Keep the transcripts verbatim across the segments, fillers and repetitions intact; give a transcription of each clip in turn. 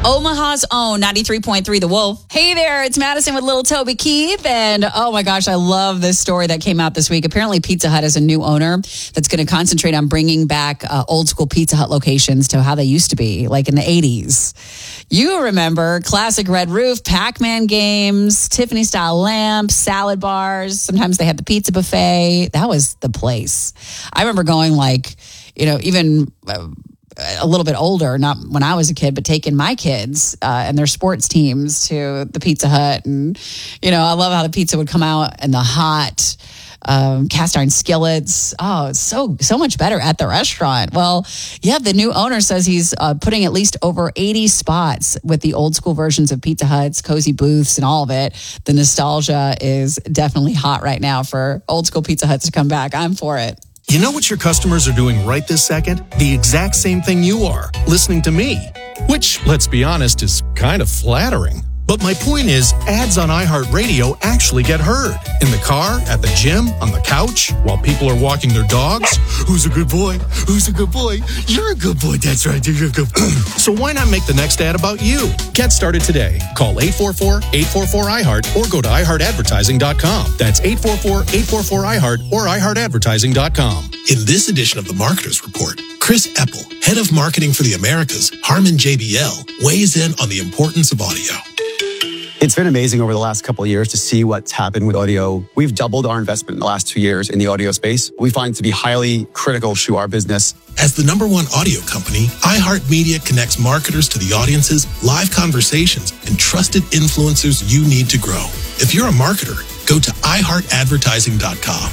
Omaha's own ninety-three point three The Wolf. Hey there, it's Madison with Little Toby Keith. And oh my gosh, I love this story that came out this week. Apparently Pizza Hut has a new owner that's going to concentrate on bringing back uh, old school Pizza Hut locations to how they used to be, like in the eighties. You remember classic red roof, Pac-Man games, Tiffany style lamps, salad bars. Sometimes they had the pizza buffet. That was the place. I remember going like, you know, even... Uh, a little bit older, not when I was a kid, but taking my kids uh, and their sports teams to the Pizza Hut. And, you know, I love how the pizza would come out and the hot um, cast iron skillets. Oh, it's so, so much better at the restaurant. Well, yeah, the new owner says he's uh, putting at least over eighty spots with the old school versions of Pizza Huts, cozy booths and all of it. The nostalgia is definitely hot right now for old school Pizza Huts to come back. I'm for it. You know what your customers are doing right this second? The exact same thing you are, listening to me. Which, let's be honest, is kind of flattering. But my point is, ads on iHeartRadio actually get heard. In the car, at the gym, on the couch, while people are walking their dogs. Who's a good boy? Who's a good boy? You're a good boy. That's right. You're a good boy. So why not make the next ad about you? Get started today. Call eight four four, eight four four, I heart or go to i heart advertising dot com. That's eight four four, eight four four, I heart or i heart advertising dot com. In this edition of the Marketers Report, Chris Eppel, head of marketing for the Americas, Harman J B L, weighs in on the importance of audio. It's been amazing over the last couple of years to see what's happened with audio. We've doubled our investment in the last two years in the audio space. We find it to be highly critical to our business. As the number one audio company, iHeartMedia connects marketers to the audiences, live conversations, and trusted influencers you need to grow. If you're a marketer, go to i heart advertising dot com.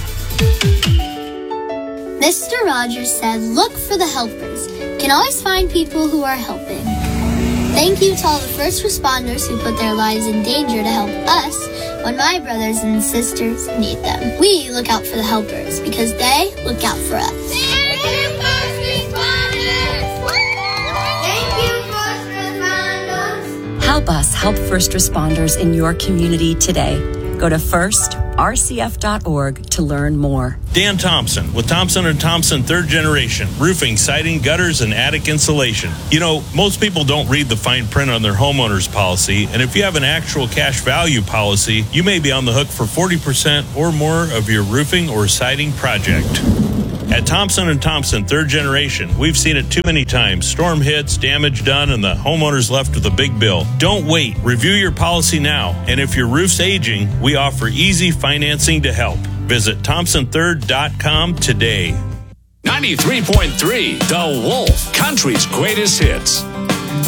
Mister Rogers said, look for the helpers. You can always find people who are helping. Thank you to all the first responders who put their lives in danger to help us when my brothers and sisters need them. We look out for the helpers because they look out for us. Thank you, first responders! Thank you, first responders! Help us help first responders in your community today. Go to first r c f dot org to learn more. Dan Thompson with Thompson and Thompson Third Generation, roofing, siding, gutters, and attic insulation. You know, most people don't read the fine print on their homeowner's policy, and if you have an actual cash value policy, you may be on the hook for forty percent or more of your roofing or siding project. At Thompson and Thompson Third Generation, we've seen it too many times. Storm hits, damage done, and the homeowner's left with a big bill. Don't wait. Review your policy now. And if your roof's aging, we offer easy financing to help. Visit thompson third dot com today. ninety-three point three The Wolf, country's greatest hits.